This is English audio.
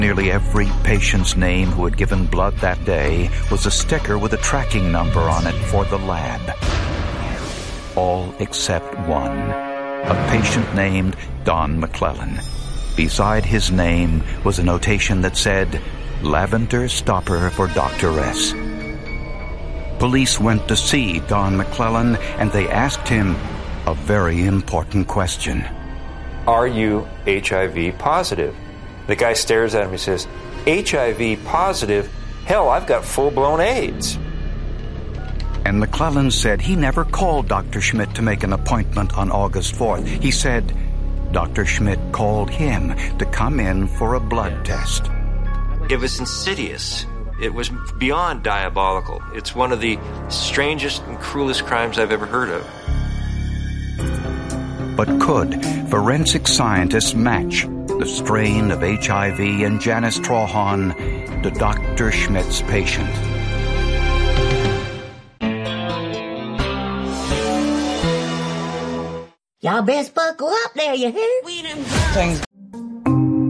Nearly every patient's name who had given blood that day was a sticker with a tracking number on it for the lab. All except one, a patient named Don McClellan. Beside his name was a notation that said, "Lavender stopper for Dr. S." Police went to see Don McClellan and they asked him a very important question. Are you HIV positive? The guy stares at him and says, HIV positive? Hell, I've got full-blown AIDS. And McClellan said he never called Dr. Schmidt to make an appointment on August 4th. He said Dr. Schmidt called him to come in for a blood test. It was insidious. It was beyond diabolical. It's one of the strangest and cruelest crimes I've ever heard of. But could forensic scientists match the strain of HIV in Janice Trahan to Dr. Schmidt's patient? Y'all best buckle up there, you hear? Things